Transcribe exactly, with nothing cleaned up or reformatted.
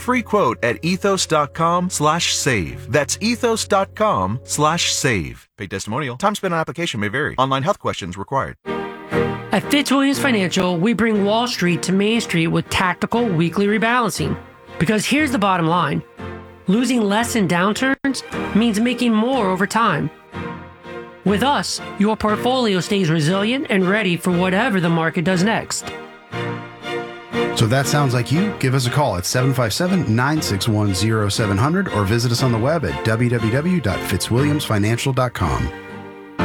free quote at ethos.com slash save. That's ethos.com slash save. Paid testimonial. Time spent on application may vary. Online health questions required. At Fitzwilliams Financial, we bring Wall Street to Main Street with tactical weekly rebalancing. Because here's the bottom line. Losing less in downturns means making more over time. With us, your portfolio stays resilient and ready for whatever the market does next. So if that sounds like you, give us a call at seven five seven, nine six one, zero seven zero zero or visit us on the web at w w w dot fitzwilliams financial dot com.